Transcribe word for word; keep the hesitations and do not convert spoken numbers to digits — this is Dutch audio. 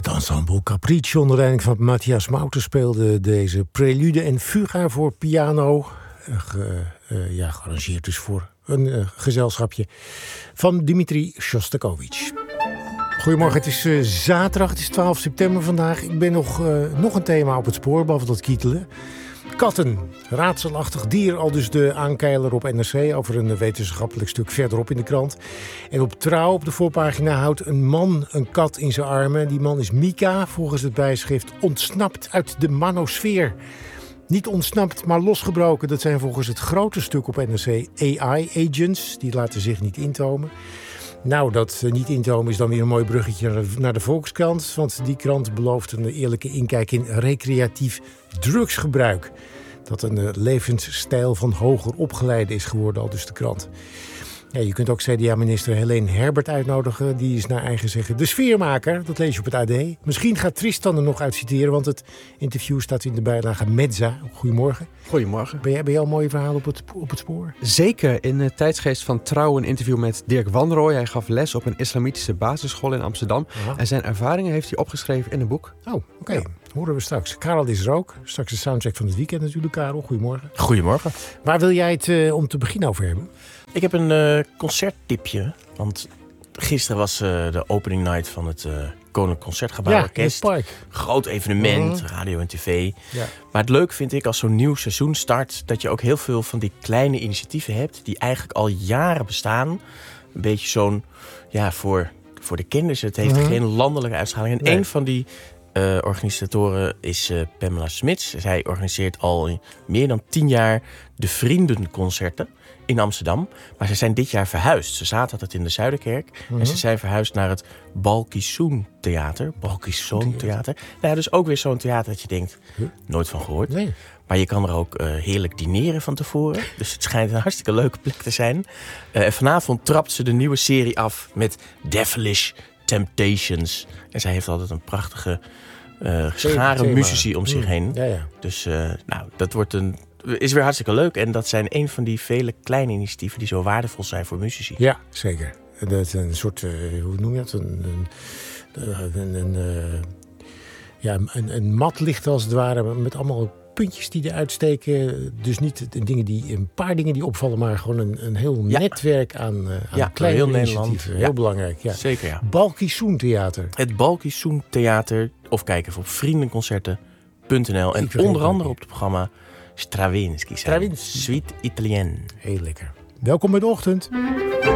Het ensemble Capriccio onder leiding van Matthias Mouten speelde deze prelude en fuga voor piano. Uh, ge, uh, ja, gearrangeerd dus voor een uh, gezelschapje van Dmitri Shostakovich. Goedemorgen, het is uh, zaterdag, het is twaalf september vandaag. Ik ben nog, uh, nog een thema op het spoor, behalve dat kietelen. Katten, raadselachtig dier, al dus de aankeiler op N R C over een wetenschappelijk stuk verderop in de krant. En op Trouw, op de voorpagina, houdt een man een kat in zijn armen. Die man is Mika, volgens het bijschrift ontsnapt uit de manosfeer. Niet ontsnapt, maar losgebroken. Dat zijn volgens het grote stuk op N R C A I-agents. Die laten zich niet intomen. Nou, dat uh, niet intomen is dan weer een mooi bruggetje naar de, naar de Volkskrant. Want die krant belooft een eerlijke inkijk in recreatief drugsgebruik. Dat een uh, levensstijl van hoger opgeleiden is geworden, al dus de krant. Ja, je kunt ook C D A-minister Helene Herbert uitnodigen. Die is naar eigen zeggen de sfeermaker. Dat lees je op het A D. Misschien gaat Tristan er nog uit citeren, want het interview staat in de bijlage Mezza. Goedemorgen. Goedemorgen. Ben jij, ben jij al mooie verhalen op het, op het spoor? Zeker. In de tijdsgeest van Trouw een interview met Dirk Wanrooy. Hij gaf les op een islamitische basisschool in Amsterdam. Aha. En zijn ervaringen heeft hij opgeschreven in een boek. Oh, oké. Okay. Ja. Horen we straks. Karel is er ook. Straks de soundcheck van het weekend natuurlijk, Karel. Goedemorgen. Goedemorgen. Waar wil jij het uh, om te beginnen over hebben? Ik heb een uh, concerttipje. Want gisteren was uh, de opening night van het uh, Koninklijk Concertgebouw ja, Orkest. In het park. Groot evenement, uh-huh. radio en tv. Ja. Maar het leuk vind ik als zo'n nieuw seizoen start, dat je ook heel veel van die kleine initiatieven hebt die eigenlijk al jaren bestaan. Een beetje zo'n, ja, voor, voor de kinders. Het heeft uh-huh. geen landelijke uitstraling. En nee. een van die Uh, organisatoren is uh, Pamela Smits. Zij organiseert al meer dan tien jaar de Vriendenconcerten in Amsterdam. Maar ze zijn dit jaar verhuisd. Ze zaten altijd in de Zuiderkerk. Uh-huh. En ze zijn verhuisd naar het Balkissoen Theater. Balkissoen Theater. Nou, dus ook weer zo'n theater dat je denkt, huh? nooit van gehoord. Nee. Maar je kan er ook uh, heerlijk dineren van tevoren. Dus het schijnt een hartstikke leuke plek te zijn. Uh, en vanavond trapt ze de nieuwe serie af met Devilish Temptations. En zij heeft altijd een prachtige uh, schare muzici om zich heen. Ja, ja. Dus uh, nou, dat wordt een, is weer hartstikke leuk. En dat zijn een van die vele kleine initiatieven die zo waardevol zijn voor muzici. Ja, zeker. Dat is een soort, uh, hoe noem je dat? Een, een, een, een, uh, ja, een, een mat ligt als het ware met allemaal puntjes die eruit steken. Dus niet de dingen die, een paar dingen die opvallen, maar gewoon een, een heel ja. netwerk aan, uh, aan ja, kleine heel initiatieven. Nederland. Heel ja. belangrijk. Ja. Zeker, ja. Balkissoen Theater. Het Balkissoen Theater. Of kijk even op vriendenconcerten punt n l. En onder andere op het programma Stravinsky. Stravinsky. Suite Italienne. Heel lekker. Welkom bij de ochtend.